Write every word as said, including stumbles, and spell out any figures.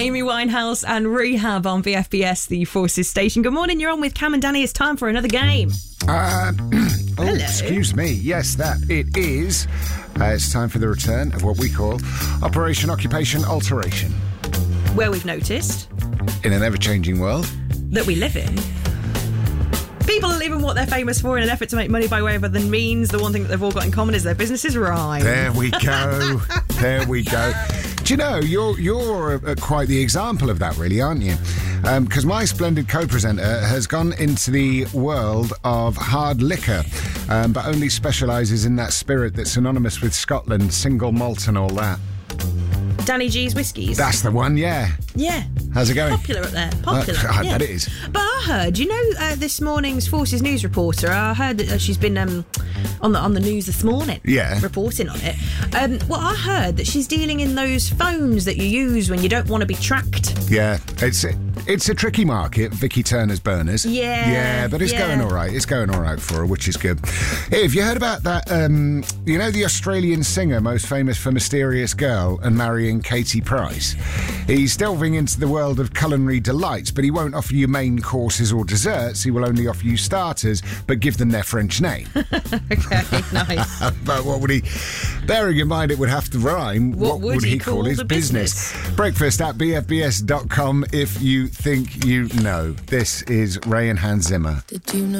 Amy Winehouse and Rehab on B F B S, the Forces station. Good morning, you're on with Cam and Danny. It's time for another game. Uh, oh, excuse me. Yes, that it is. Uh, it's time for the return of what we call Operation Occupation Alteration. Where we've noticed, in an ever-changing world that we live in, people are leaving what they're famous for in an effort to make money by way of other means. The one thing that they've all got in common is their businesses rhyme. There we go. There we go. Do you know, you're you're uh, quite the example of that, really, aren't you? Because um, my splendid co-presenter has gone into the world of hard liquor, um, but only specialises in that spirit that's synonymous with Scotland, single malt and all that. Danny G's Whiskies. That's the one, yeah. Yeah. How's it going? Popular up there. Popular. Uh, I yeah. bet it is. But I heard, you know, uh, this morning's Forces news reporter, I heard that uh, she's been um, on the on the news this morning. Yeah. Reporting on it. Um, well, I heard that she's dealing in those phones that you use when you don't want to be tracked. Yeah. It's it's a tricky market, Vicky Turner's burners. Yeah. Yeah, but it's yeah. going all right. It's going all right for her, which is good. Hey, have you heard about that, um, you know, the Australian singer most famous for Mysterious Girl and marrying Katie Price? He's delving into the world of culinary delights, but he won't offer you main courses or desserts. He will only offer you starters, but give them their French name. Okay, nice. But what would he... Bearing in mind it would have to rhyme, what, what would, would he, he call, call his the business? business? Breakfast at b f b s dot com if you think you know. This is Ray and Hans Zimmer. Did you know?